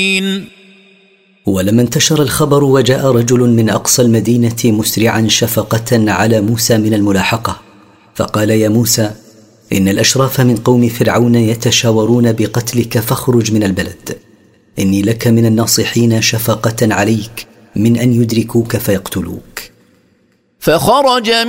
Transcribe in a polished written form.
ولما انتشر الخبر وجاء رجل من أقصى المدينة مسرعا شفقة على موسى من الملاحقة، فقال: يا موسى، إن الأشراف من قوم فرعون يتشاورون بقتلك فاخرج من البلد، إني لك من الناصحين شفقة عليك من أن يدركوك فيقتلوك. فخرج